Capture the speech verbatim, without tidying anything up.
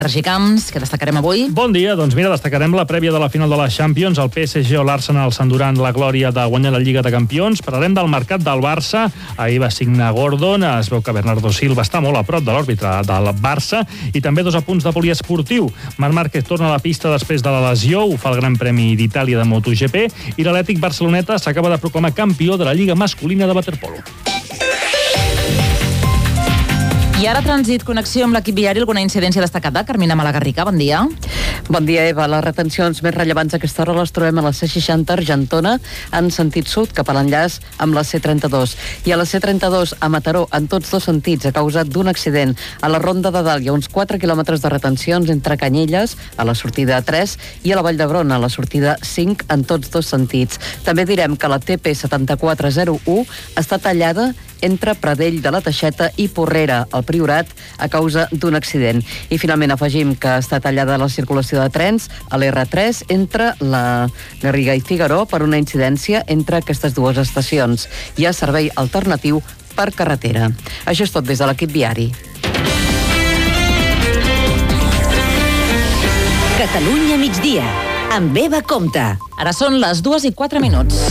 Sergi Camps, què destacarem avui? Bon dia, doncs mira, destacarem la prèvia de la final de la Champions. El P S G o l'Arsenal s'enduran la glòria de guanyar la Lliga de Campions. Parlarem del mercat del Barça. Ahir va signar Gordon, es veu que Bernardo Silva està molt a prop de l'òrbita del Barça, i també dos apunts de poliesportiu. Marc Márquez torna a la pista després de la lesió, ho fa el Gran Premi d'Itàlia de MotoGP, i l'Atlètic Barceloneta s'acaba de proclamar campió de la Lliga masculina de waterpolo. I ara trànsit, connexió amb l'equip viari, alguna incidència destacada? Carmina Malagarrica, bon dia. Bon dia, Eva. Les retencions més rellevants a aquesta hora les trobem a la C seixanta Argentona, en sentit sud, cap a l'enllaç amb la C trenta-dos. I a la C trenta-dos a Mataró, en tots dos sentits, a causa d'un accident. A la Ronda de Dalt hi ha uns quatre quilòmetres de retencions entre Canyelles, a la sortida tres, i a la Vall d'Hebron, a la sortida cinc, en tots dos sentits. També direm que la T P setanta-quatre zero u està tallada entre Pradell de la Teixeta i Porrera, al Priorat, a causa d'un accident. I finalment afegim que està tallada la circulació de trens a l'R tres entre la Garriga i Figaró per una incidència entre aquestes dues estacions. Hi ha servei alternatiu per carretera. Això és tot des de l'equip viari. Catalunya migdia, amb Eva Compte. Ara són les dues i quatre minuts.